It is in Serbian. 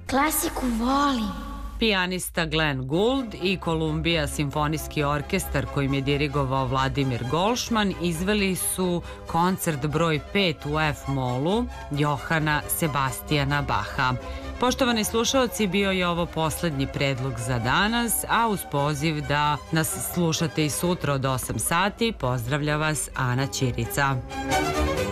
Klasiku volim. Pijanista Glenn Gould i Kolumbija simfonijski orkestar kojim je dirigovao Vladimir Golšman izveli su koncert broj 5 u F-molu Johana Sebastijana Baha. Poštovani slušaoci, bio je ovo poslednji predlog za danas, a uz poziv da nas slušate i sutra od 8 sati, pozdravlja vas Ana Ćirica.